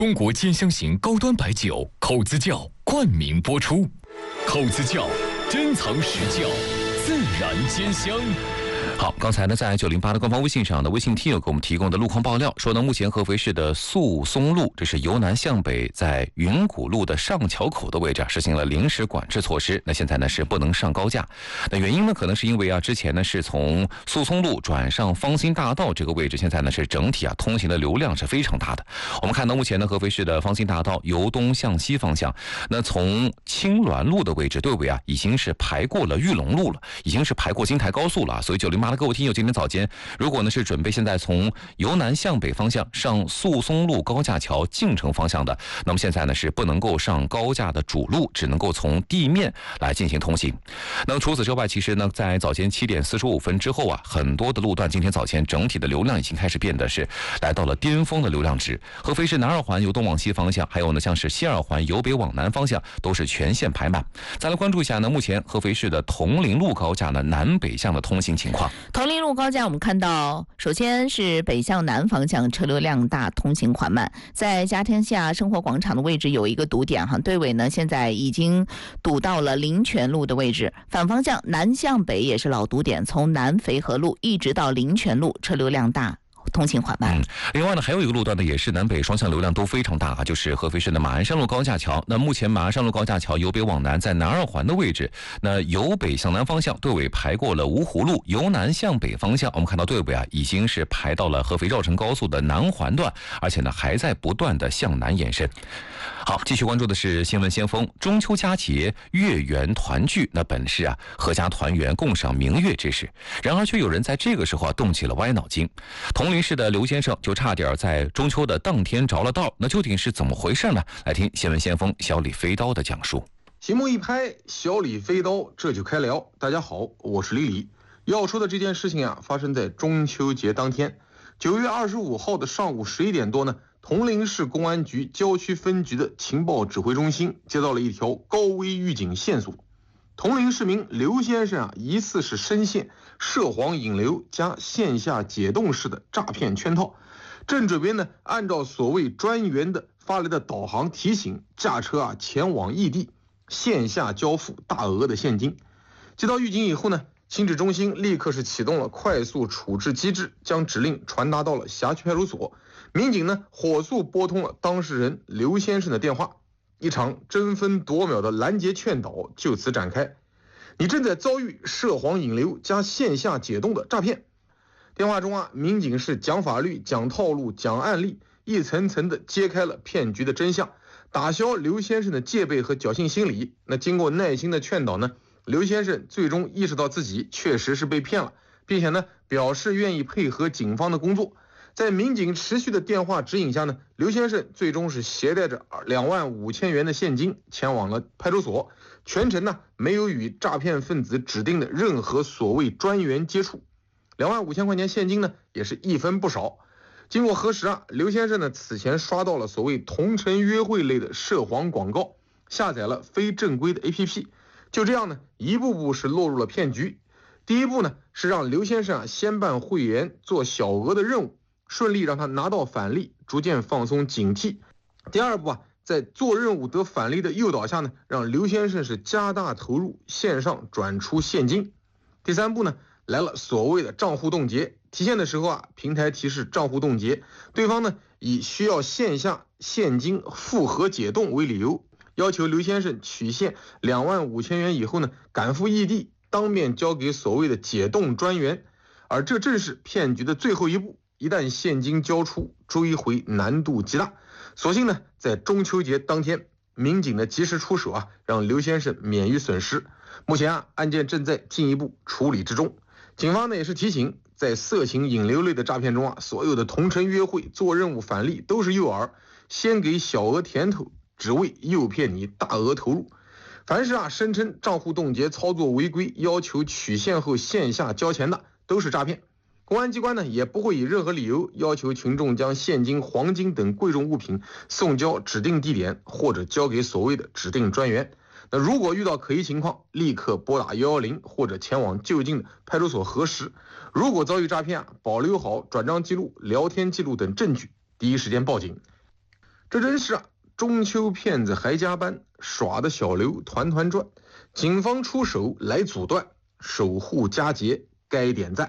中国兼香型高端白酒口子窖冠名播出，口子窖珍藏实窖，自然兼香。 好，刚才呢，在908的官方微信上的微信听友给我们提供的路况爆料说呢，目前合肥市的宿松路，这是由南向北，在云谷路的上桥口的位置实行了临时管制措施。那现在呢是不能上高架，那原因呢可能是因为之前呢是从宿松路转上方心大道这个位置，现在呢是整体通行的流量是非常大的。我们看到目前呢，合肥市的方心大道由东向西方向，那从青鸾路的位置队尾已经是排过了玉龙路了，已经是排过京台高速了。所以908的各位听友，今天早间如果呢是准备现在从由南向北方向上宿松路高架桥进城方向的，那么现在呢是不能够上高架的主路，只能够从地面来进行通行。那么除此之外，其实呢在早间7点45分之后很多的路段今天早前整体的流量已经开始变得是来到了巅峰的流量值。合肥市南二环由东往西方向，还有呢像是西二环由北往南方向都是全线排满。再来关注一下呢，目前合肥市的铜陵路高架呢南北向的通行情况。 铜陵路高架我们看到，首先是北向南方向车流量大，通行缓慢。在家天下生活广场的位置有一个堵点队尾呢现在已经堵到了林泉路的位置。反方向南向北也是老堵点，从南肥河路一直到林泉路，车流量大，通行缓慢。 另外呢，还有一个路段呢，也是南北双向流量都非常大就是合肥市的马鞍山路高架桥。那目前马鞍山路高架桥由北往南，在南二环的位置，那由北向南方向队尾排过了芜湖路，由南向北方向，我们看到队尾已经是排到了合肥绕城高速的南环段，而且呢还在不断的向南延伸。好，继续关注的是新闻先锋。中秋佳节，月圆团聚，那本是阖家团圆，共赏明月之时。然而，却有人在这个时候动起了歪脑筋。铜陵市的刘先生就差点在中秋的当天着了道，那究竟是怎么回事呢？来听新闻先锋小李飞刀的讲述。 席幕一拍，小李飞刀这就开聊。大家好，我是李李。要说的这件事情发生在中秋节当天，9月25号的上午11点多呢。铜陵市公安局郊区分局的情报指挥中心接到了一条高危预警线索，铜陵市民刘先生疑似是深陷涉黄引流加线下解冻式的诈骗圈套，正准备呢按照所谓专员的发来的导航提醒，驾车前往异地，线下交付大额的现金。接到预警以后呢，情指中心立刻是启动了快速处置机制，将指令传达到了辖区派出所。民警呢火速拨通了当事人刘先生的电话，一场争分夺秒的拦截劝导就此展开。你正在遭遇涉黄引流加线下解冻的诈骗。电话中民警是讲法律、讲套路、讲案例，一层层的揭开了骗局的真相，打消刘先生的戒备和侥幸心理。那经过耐心的劝导呢，刘先生最终意识到自己确实是被骗了，并且呢表示愿意配合警方的工作。在民警持续的电话指引下呢，刘先生最终是携带着25000元的现金前往了派出所，全程呢没有与诈骗分子指定的任何所谓专员接触。25000块钱现金呢也是一分不少。经过核实刘先生呢此前刷到了所谓同城约会类的涉黄广告，下载了非正规的 APP， 就这样呢一步步是落入了骗局。第一步呢是让刘先生先办会员做小额的任务，顺利让他拿到返利，逐渐放松警惕。第二步在做任务得返利的诱导下呢，让刘先生是加大投入，线上转出现金。第三步呢来了所谓的账户冻结，提现的时候平台提示账户冻结，对方呢以需要线下现金复核解冻为理由，要求刘先生取现25000元以后呢赶赴异地，当面交给所谓的解冻专员。而这正是骗局的最后一步，一旦现金交出，追回难度极大。所幸呢在中秋节当天，民警的及时出手让刘先生免于损失。目前案件正在进一步处理之中。警方呢也是提醒，在色情引流类的诈骗中所有的同城约会、做任务返利都是诱饵，先给小额甜头，只为诱骗你大额投入。凡是声称账户冻结操作违规，要求取现后线下交钱的，都是诈骗。公安机关呢也不会以任何理由要求群众将现金、黄金等贵重物品送交指定地点，或者交给所谓的指定专员。那如果遇到可疑情况，立刻拨打110或者前往就近的派出所核实。如果遭遇诈骗保留好转账记录、聊天记录等证据，第一时间报警。 这真是中秋骗子还加班，耍的小刘团团转。警方出手来阻断，守护佳节该点赞。